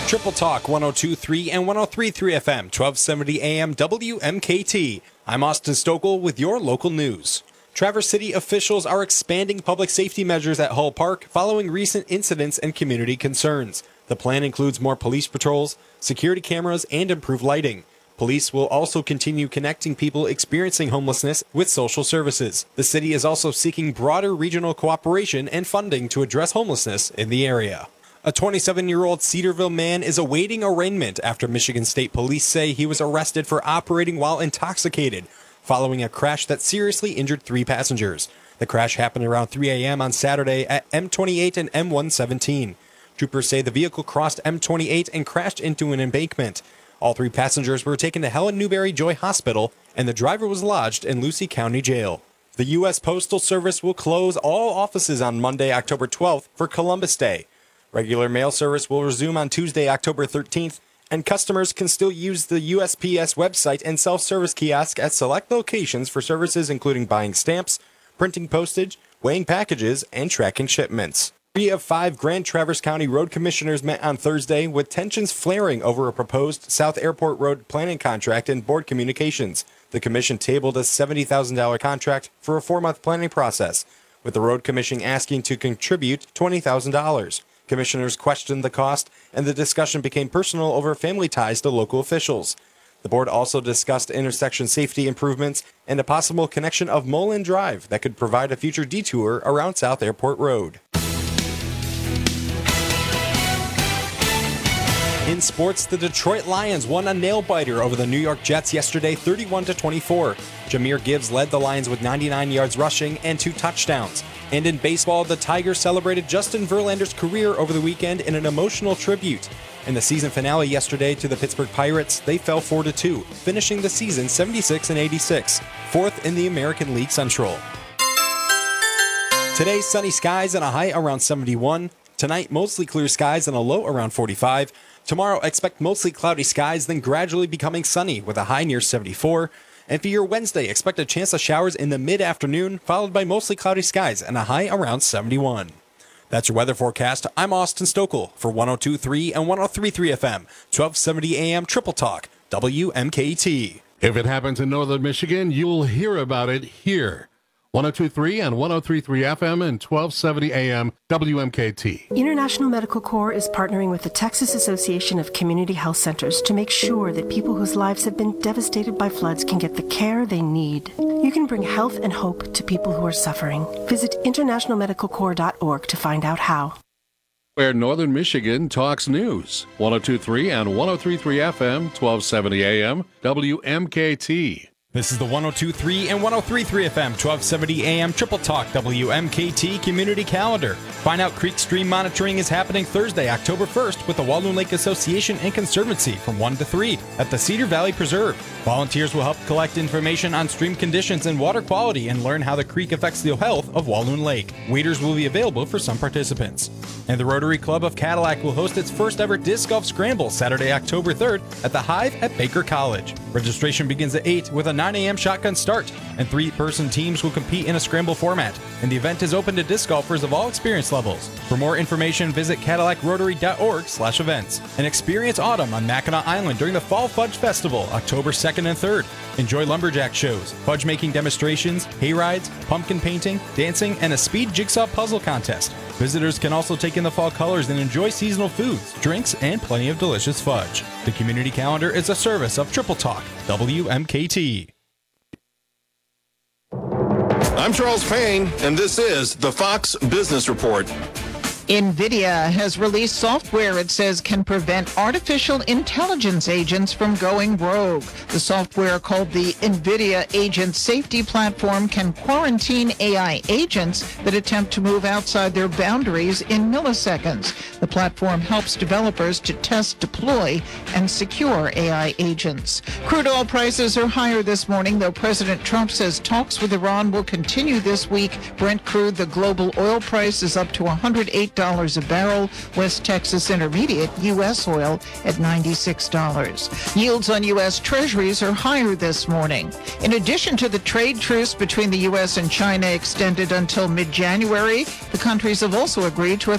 Triple Talk 102.3 and 103.3 FM, 1270 AM WMKT. I'm Austin Stokel with your local news. Traverse City officials are expanding public safety measures at Hull Park following recent incidents and community concerns. The plan includes more police patrols, security cameras, and improved lighting. Police will also continue connecting people experiencing homelessness with social services. The city is also seeking broader regional cooperation and funding to address homelessness in the area. A 27-year-old Cedarville man is awaiting arraignment after Michigan State Police say he was arrested for operating while intoxicated following a crash that seriously injured 3 passengers. The crash happened around 3 a.m. on Saturday at M28 and M117. Troopers say the vehicle crossed M28 and crashed into an embankment. All 3 passengers were taken to Helen Newberry Joy Hospital, and the driver was lodged in Lucey County Jail. The U.S. Postal Service will close all offices on Monday, October 12th for Columbus Day. Regular mail service will resume on Tuesday, October 13th, and customers can still use the USPS website and self-service kiosk at select locations for services including buying stamps, printing postage, weighing packages, and tracking shipments. 3 of 5 Grand Traverse County road commissioners met on Thursday with tensions flaring over a proposed South Airport Road planning contract and board communications. The commission tabled a $70,000 contract for a 4-month planning process, with the road commission asking to contribute $20,000. Commissioners questioned the cost, and the discussion became personal over family ties to local officials. The board also discussed intersection safety improvements and a possible connection of Mullen Drive that could provide a future detour around South Airport Road. In sports, the Detroit Lions won a nail-biter over the New York Jets yesterday, 31-24. Jahmyr Gibbs led the Lions with 99 yards rushing and 2 touchdowns. And in baseball, the Tigers celebrated Justin Verlander's career over the weekend in an emotional tribute. In the season finale yesterday to the Pittsburgh Pirates, they fell 4-2, finishing the season 76-86, 4th in the American League Central. Today, sunny skies and a high around 71. Tonight, mostly clear skies and a low around 45. Tomorrow, expect mostly cloudy skies, then gradually becoming sunny with a high near 74. And for your Wednesday, expect a chance of showers in the mid-afternoon, followed by mostly cloudy skies and a high around 71. That's your weather forecast. I'm Austin Stokel for 102.3 and 103.3 FM, 1270 AM Triple Talk, WMKT. If it happens in northern Michigan, you'll hear about it here. 102.3 and 103.3 FM and 1270 AM WMKT. International Medical Corps is partnering with the Texas Association of Community Health Centers to make sure that people whose lives have been devastated by floods can get the care they need. You can bring health and hope to people who are suffering. Visit internationalmedicalcorps.org to find out how. Where Northern Michigan talks news. 102.3 and 103.3 FM, 1270 AM WMKT. This is the 102.3 and 103.3 FM, 1270 AM Triple Talk WMKT Community Calendar. Find out Creek Stream monitoring is happening Thursday, October 1st with the Walloon Lake Association and Conservancy from 1 to 3 at the Cedar Valley Preserve. Volunteers will help collect information on stream conditions and water quality and learn how the creek affects the health of Walloon Lake. Waiters will be available for some participants. And the Rotary Club of Cadillac will host its first ever Disc Golf Scramble Saturday, October 3rd at the Hive at Baker College. Registration begins at 8 with a 9 a.m. shotgun start, and 3-person teams will compete in a scramble format. And the event is open to disc golfers of all experience levels. For more information, visit CadillacRotary.org/events. And experience autumn on Mackinac Island during the Fall Fudge Festival, October 2nd and 3rd. Enjoy lumberjack shows, fudge making demonstrations, hay rides, pumpkin painting, dancing, and a speed jigsaw puzzle contest. Visitors can also take in the fall colors and enjoy seasonal foods, drinks, and plenty of delicious fudge. The community calendar is a service of Triple Talk, WMKT. I'm Charles Payne, and this is the Fox Business Report. NVIDIA has released software it says can prevent artificial intelligence agents from going rogue. The software, called the NVIDIA Agent Safety Platform, can quarantine AI agents that attempt to move outside their boundaries in milliseconds. The platform helps developers to test, deploy, and secure AI agents. Crude oil prices are higher this morning, though President Trump says talks with Iran will continue this week. Brent crude, the global oil price, is up to $108 a barrel. West Texas Intermediate U.S. oil at $96. Yields on U.S. Treasuries are higher this morning. In addition to the trade truce between the U.S. and China extended until mid-January, the countries have also agreed to a